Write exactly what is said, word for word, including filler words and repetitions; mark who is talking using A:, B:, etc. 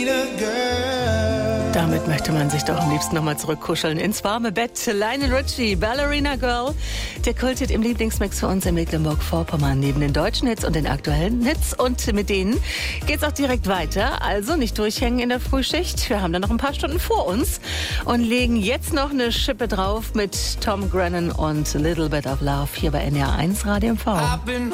A: Damit möchte man sich doch am liebsten nochmal zurückkuscheln ins warme Bett. Lionel Richie, Ballerina Girl, der Kulthit im Lieblingsmix für uns in Mecklenburg-Vorpommern neben den deutschen Hits und den aktuellen Hits. Und mit denen geht's auch direkt weiter. Also nicht durchhängen in der Frühschicht. Wir haben da noch ein paar Stunden vor uns und legen jetzt noch eine Schippe drauf mit Tom Grennan und A Little Bit of Love hier bei N R eins Radio M V.